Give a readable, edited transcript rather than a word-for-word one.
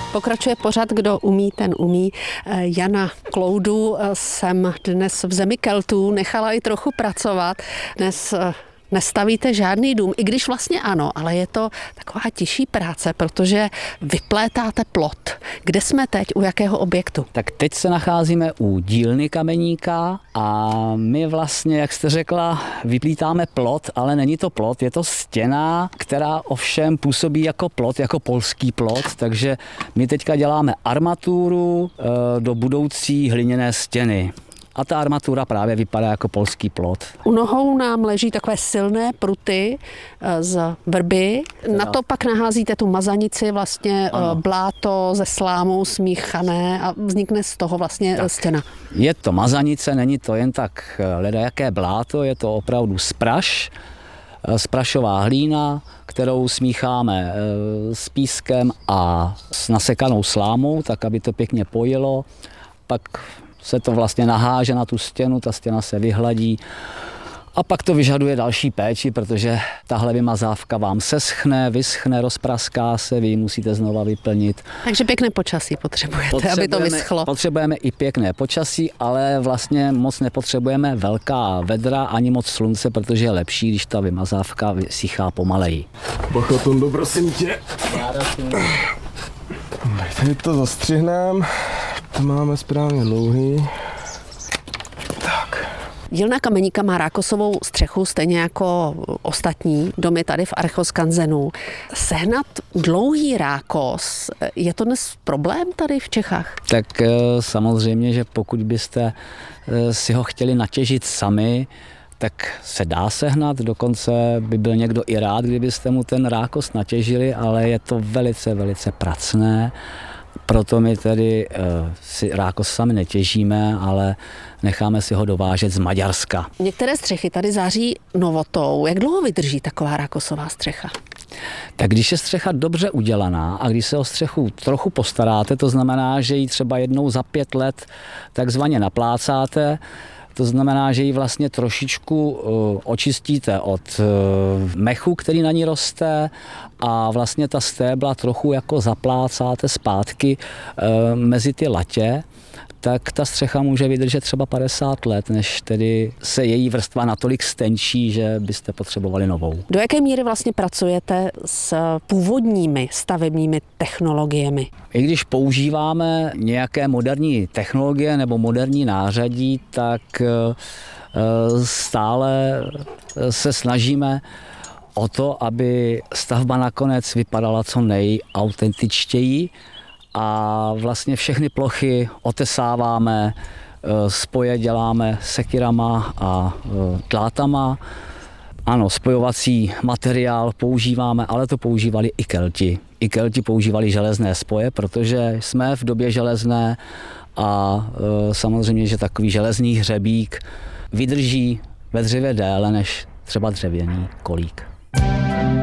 Pokračuje pořad, kdo umí, ten umí. Jana Kloudu jsem dnes v zemi Keltů nechala i trochu pracovat. Dnes nestavíte žádný dům, i když vlastně ano, ale je to taková těžší práce, protože vyplétáte plot. Kde jsme teď, u jakého objektu? Tak teď se nacházíme u dílny Kameníka a my vlastně, jak jste řekla, vyplítáme plot, ale není to plot, je to stěna, která ovšem působí jako plot, jako polský plot, takže my teďka děláme armaturu do budoucí hliněné stěny. A ta armatura právě vypadá jako polský plot. U nohou nám leží takové silné pruty z vrby. Na to pak naházíte tu mazanici, vlastně bláto ze slámou smíchané a vznikne z toho vlastně stěna. Je to mazanice, není to jen tak ledajaké bláto, je to opravdu sprašová hlína, kterou smícháme s pískem a s nasekanou slámou, tak aby to pěkně pojilo. Pak se to vlastně naháže na tu stěnu, ta stěna se vyhladí a pak to vyžaduje další péči, protože tahle vymazávka vám vyschne, rozpraská se, vy ji musíte znova vyplnit. Takže pěkné počasí potřebujete, aby to vyschlo. Potřebujeme i pěkné počasí, ale vlastně moc nepotřebujeme velká vedra ani moc slunce, protože je lepší, když ta vymazávka vysychá pomaleji. Bacha, Tondo, prosím tě. Tady to zastřihneme. To máme správně dlouhý. Tak. Dílna Kameníka má rákosovou střechu, stejně jako ostatní domy tady v Archoskanzenu. Sehnat dlouhý rákos, je to dnes problém tady v Čechách? Tak samozřejmě, že pokud byste si ho chtěli natěžit sami, tak se dá sehnat, dokonce by byl někdo i rád, kdybyste mu ten rákos natěžili, ale je to velice, velice pracné. Proto my tedy si rákos sami netěžíme, ale necháme si ho dovážet z Maďarska. Některé střechy tady září novotou. Jak dlouho vydrží taková rákosová střecha? Tak když je střecha dobře udělaná a když se o střechu trochu postaráte, to znamená, že ji třeba jednou za 5 let takzvaně naplácáte, to znamená, že ji vlastně trošičku očistíte od mechu, který na ní roste a vlastně ta stébla trochu jako zaplácáte zpátky mezi ty latě, tak ta střecha může vydržet třeba 50 let, než tedy se její vrstva natolik stenčí, že byste potřebovali novou. Do jaké míry vlastně pracujete s původními stavebními technologiemi? I když používáme nějaké moderní technologie nebo moderní nářadí, tak stále se snažíme o to, aby stavba nakonec vypadala co nejautentičtěji a vlastně všechny plochy otesáváme, spoje děláme sekirama a tlátama. Ano, spojovací materiál používáme, ale to používali i Kelti. I Kelti používali železné spoje, protože jsme v době železné a samozřejmě, že takový železný hřebík vydrží ve dřevě déle než třeba dřevěný kolík.